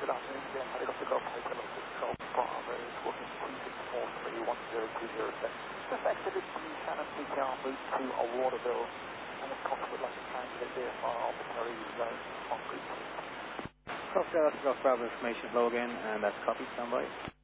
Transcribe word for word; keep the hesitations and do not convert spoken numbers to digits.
good afternoon. Yeah, I got the Golf Hotel of six Golf Bravo, working two six four three one zero two zero seven. Just exited the Shannon P T R route to a Waterville, and if possible, I'd like to translate there for arbitrary zone concrete. Golf Hotel, Golf Bravo information flow again, and that's copy, standby.